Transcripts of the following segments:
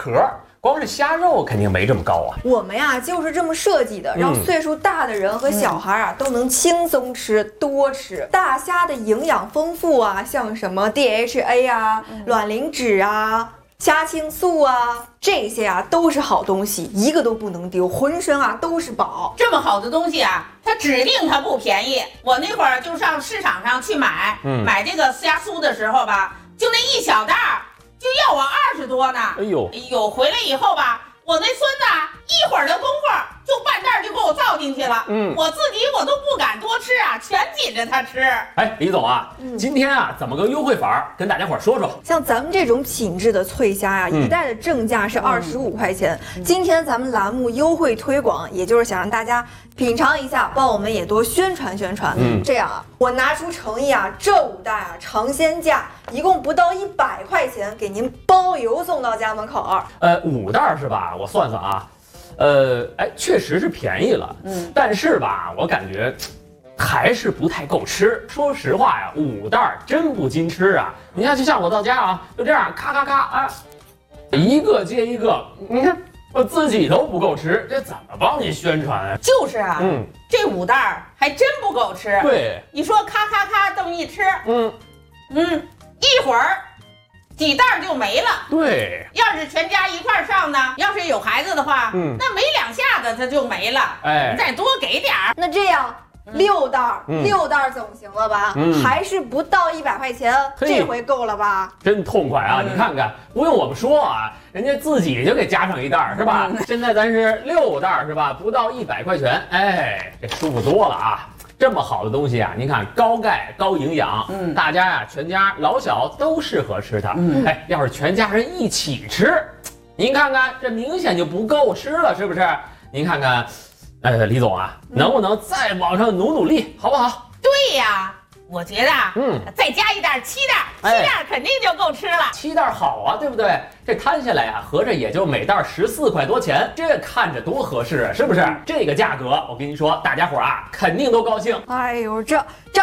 壳，光是虾肉肯定没这么高啊。 我们呀就是这么设计的，让岁数大的人和小孩啊都能轻松吃，多吃。大虾的营养丰富啊，像什么 DHA 啊、卵磷脂啊、虾青素啊，这些啊都是好东西，一个都不能丢，浑身啊都是宝。 这么好的东西啊，它指定它不便宜。我那会儿就上市场上去买这个虾酥的时候吧，就那一小袋就要我20多呢。哎呦，回来以后吧，我那孙子一会儿的功夫就半袋就给我造进去了。我自己我都不敢多吃啊，全紧着他吃。 哎，李总啊，今天啊怎么个优惠法跟大家伙说说？ 像咱们这种品质的脆虾呀，一袋的正价是25块钱。今天咱们栏目优惠推广，也就是想让大家品尝一下，帮我们也多宣传宣传。这样啊，我拿出诚意啊，这5袋啊尝鲜价一共不到100块钱，给您包邮送到家门口。 5袋是吧？我算算啊。哎，确实是便宜了，但是吧，我感觉还是不太够吃。说实话呀，5袋真不禁吃啊！你看，就像我到家啊，就这样咔咔咔啊，一个接一个，你看我自己都不够吃，这怎么帮你宣传啊？ 就是啊，这5袋还真不够吃。 对， 你说咔咔咔这么一吃，一会儿几袋就没了。 对， 要是全家一块上呢，要是有孩子的话，那没2下子它就没了。 哎， 你再多给点儿。 那这样6袋，6袋总行了吧？还是不到100块钱，这回够了吧？ 真痛快啊！你看看，不用我们说啊，人家自己就给加上1袋是吧？现在咱是6袋是吧？不到100块钱，哎，这舒服多了啊！这么好的东西啊，您看高钙高营养，大家呀全家老小都适合吃它。哎，要是全家人一起吃，您看看这明显就不够吃了，是不是？您看看，李总啊，能不能再往上努努力，好不好？ 对呀，我觉得再加1袋7袋，7袋肯定就够吃了。 7袋好啊，对不对？这摊下来啊，合着也就每袋14块多钱，这看着多合适啊，是不是？这个价格，我跟你说，大家伙啊肯定都高兴。 哎呦，这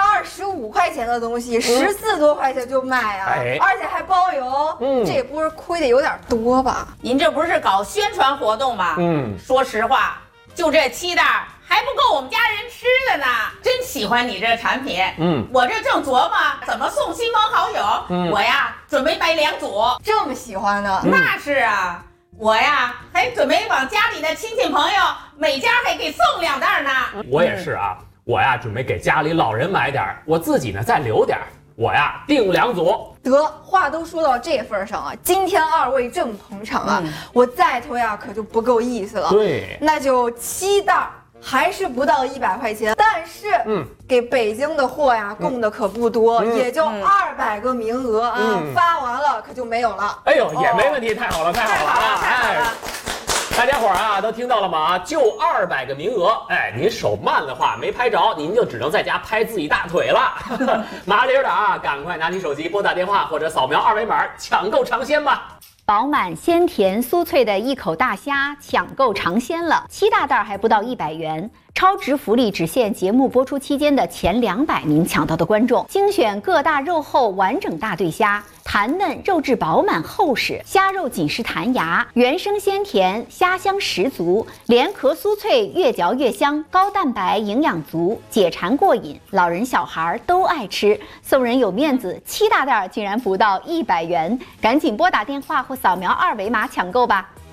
25块钱的东西，14多块钱就卖啊，而且还包邮，这不是亏的有点多吧？ 您这不是搞宣传活动吗？说实话，就这7袋还不够我们家人吃的呢。真喜欢你这产品，我这正琢磨怎么送亲朋好友，我呀准备买2组。 这么喜欢呢？ 那是啊，我呀还准备往家里的亲戚朋友每家还给送2袋呢。 我也是啊，我呀准备给家里老人买点，我自己呢再留点，我呀订2组。 得，话都说到这份上啊，今天2位这么捧场啊，我再推啊可就不够意思了。 对， 那就7袋。还是不到100块钱，但是给北京的货呀供的可不多，也就200个名额啊，发完了可就没有了。 哎呦，也没问题，太好了，太好了啊！哎，大家伙儿啊，都听到了吗？就200个名额，哎，您手慢的话没拍着，您就只能在家拍自己大腿了。麻利的啊，赶快拿起手机拨打电话或者扫描2维码抢购尝鲜吧。 饱满鲜甜酥脆的一口大虾，抢购尝鲜了，7大袋还不到100元。超值福利只限节目播出期间的前200名抢到的观众，精选各大肉厚完整大对虾，弹嫩肉质饱满厚实，虾肉紧实弹牙，原生鲜甜，虾香十足，连壳酥脆，越嚼越香，高蛋白营养足，解馋过瘾，老人小孩都爱吃。送人有面子，7大袋竟然不到100元，赶紧拨打电话或扫描2维码抢购吧。